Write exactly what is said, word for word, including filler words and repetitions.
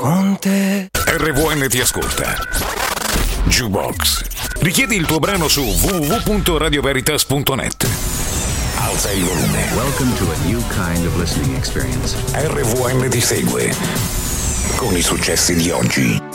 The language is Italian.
con te. R V N ti ascolta. Jukebox. Richiedi il tuo brano su w w w punto radio veritas punto net. Alza il volume. Welcome to a new kind of listening experience. R V N ti segue con i successi di oggi.